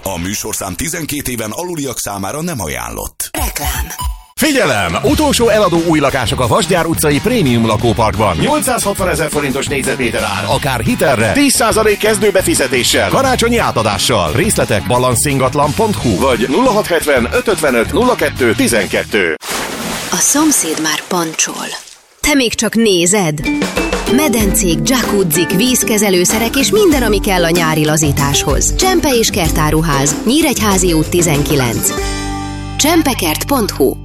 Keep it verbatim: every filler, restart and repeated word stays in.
A műsorszám tizenkét éven aluliak számára nem ajánlott. Reklám. Figyelem! Utolsó eladó új lakások a Vasgyár utcai prémium lakóparkban. nyolcszázhatvan ezer forintos négyzetméter ár, akár hitelre, tíz százalék kezdőbefizetéssel, karácsonyi átadással. Részletek balanszíngatlan pont hu vagy nulla hat hetven öt ötvenöt nulla kettő tizenkettő. A szomszéd már pancsol. Te még csak nézed? Medencék, dzsakudzik, vízkezelőszerek és minden, ami kell a nyári lazításhoz. Csempe és kertáruház, Nyíregyházi út tizenkilenc. csempekert pont hu